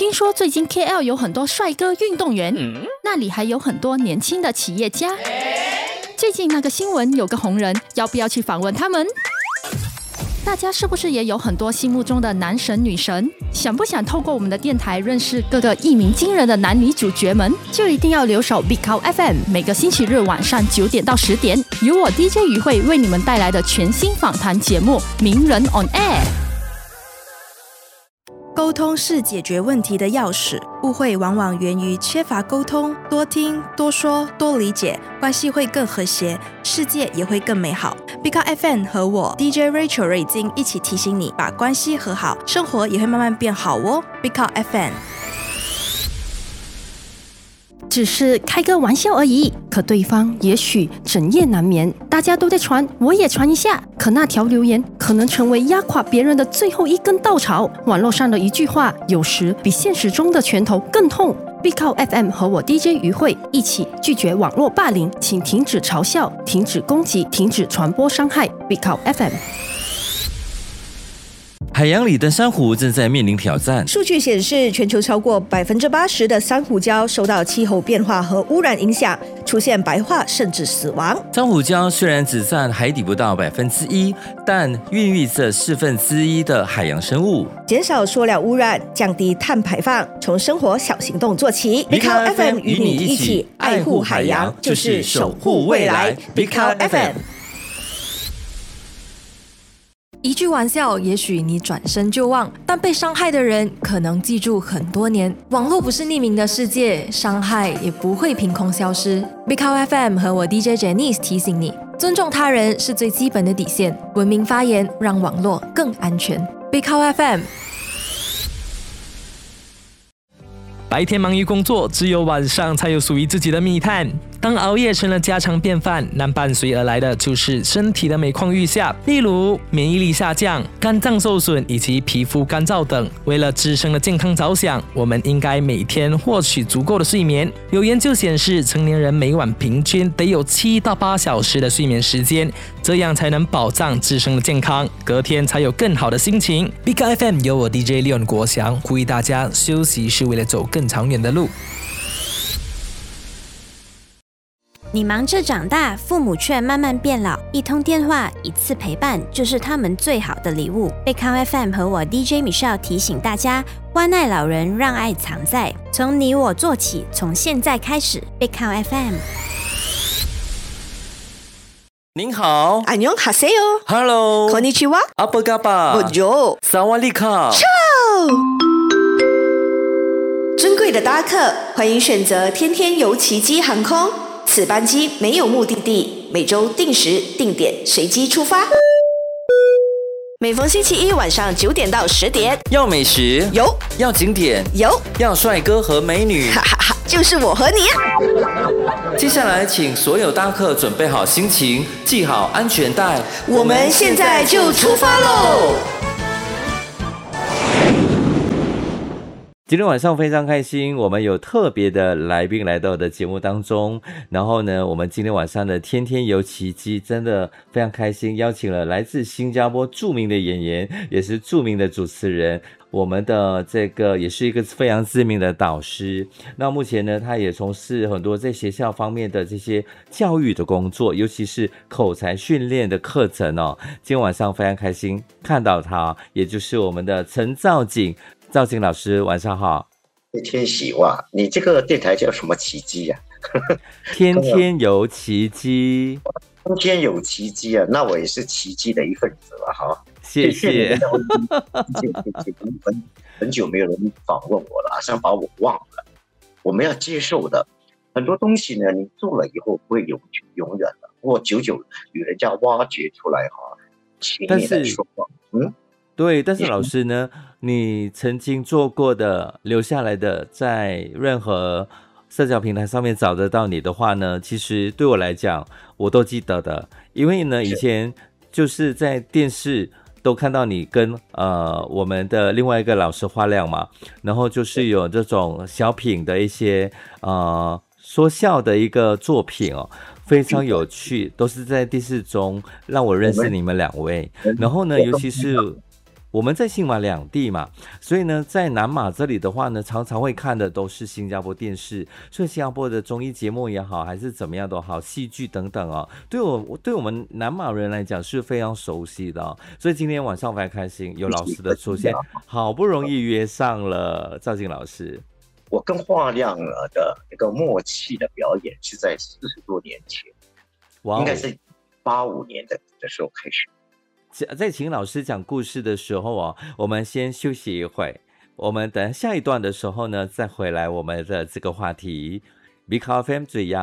听说最近 KL 有很多帅哥运动员，那里还有很多年轻的企业家。最近那个新闻有个红人，要不要去访问他们？大家是不是也有很多心目中的男神女神？想不想透过我们的电台认识各个一鸣惊人的男女主角们？就一定要留守 Big Cow FM， 每个星期日晚上9点到10点，由我 DJ 于慧为你们带来的全新访谈节目《名人 on Air》。 沟通是解决问题的钥匙，误会往往源于缺乏沟通，多听、多说、多理解，关系会更和谐，世界也会更美好。Big Cow FM 和我 DJ Rachel 瑞金一起提醒你，把关系和好，生活也会慢慢变好哦。Big Cow FM。 只是开个玩笑而已，可对方也许整夜难眠。大家都在传，我也传一下。可那条留言可能成为压垮别人的最后一根稻草。网络上的一句话，有时比现实中的拳头更痛。Big Cow FM 和我 DJ 于慧一起拒绝网络霸凌，请停止嘲笑，停止攻击，停止传播伤害。Big Cow FM。 海洋里的珊瑚正在面临挑战。 数据显示，全球超过80%的珊瑚礁受到气候变化和污染影响，出现白化甚至死亡。 珊瑚礁虽然只占海底不到1%，但孕育着1/4的海洋生物。 减少塑料污染，降低碳排放，从生活小行动做起。Big Cow FM 与你一起爱护海洋，就是守护未来。Big Cow FM。 一句玩笑，也许你转身就忘，但被伤害的人可能记住很多年。网络不是匿名的世界，伤害也不会凭空消失。Big Cow FM 和我 DJ Janice 提醒你，尊重他人是最基本的底线，文明发言，让网络更安全。Big Cow FM。 白天忙于工作，只有晚上才有属于自己的密探。当熬夜成了家常便饭，那伴随而来的就是身体的每况愈下，例如免疫力下降、肝脏受损以及皮肤干燥等。为了自身的健康着想，我们应该每天获取足够的睡眠。有研究显示，成年人每晚平均得有7到8小时的睡眠时间，这样才能保障自身的健康，隔天才有更好的心情。Big Cow FM 由我 DJ Leon 国祥呼吁大家，休息是为了走更长远的路。 你忙着长大，父母却慢慢变老，一通电话，一次陪伴，就是他们最好的礼物。Big Cow FM 和我 DJ Michelle 提醒大家，关爱老人，让爱常在，从你我做起，从现在开始。Big Cow FM。 您好， 안녕하세요。 Hello， konnichiwa， apa kabar， Bonjour， Sawadika， 尊贵的搭客，欢迎选择天天游奇迹航空。此班机没有目的地，每周定时定点随机出发。每逢星期一晚上9点到10点， 要美食有， 要景点有， 要帅哥和美女， 哈哈哈，就是我和你啊！ 接下来，请所有搭客准备好心情，系好安全带， 我们现在就出发喽！ 今天晚上非常开心，我们有特别的来宾来到我的节目当中。然后呢，我们今天晚上的天天游奇迹真的非常开心，邀请了来自新加坡著名的演员，也是著名的主持人，我们的这个也是一个非常知名的导师。那目前呢，他也从事很多在学校方面的这些教育的工作，尤其是口才训练的课程哦。今天晚上非常开心看到他，也就是我们的陈兆景。兆景老师，晚上好。 天喜哇，你这个电台叫什么奇迹呀？ 天天有奇迹， 天天有奇迹啊！那我也是奇迹的一份子了哈。 谢谢。 很久没有人访问我了，好像把我忘了。我们要接受的很多东西呢，你做了以后不会永远的，或久久与人家挖掘出来哈。 但是，对，但是老师呢，你曾经做过的、留下来的，在任何社交平台上面找得到你的话呢，其实对我来讲，我都记得的，因为呢，以前就是在电视都看到你跟我们的另外一个老师花亮嘛，然后就是有这种小品的一些说笑的一个作品哦。非常有趣，都是在电视中让我认识你们两位。然后呢，尤其是我们在新马两地嘛，所以呢，在南马这里的话呢，常常会看的都是新加坡电视，所以新加坡的综艺节目也好，还是怎么样都好，戏剧等等哦，对我们南马人来讲是非常熟悉的哦。所以今天晚上非常开心，有老师的出现，好不容易约上了兆金老师。 我跟华亮的一个默契的表演是在40多年前，应该是85年的时候开始。 在请老师讲故事的时候哦，我们先休息一会，我们等下一段的时候呢，再回来我们的这个话题。Big FM 最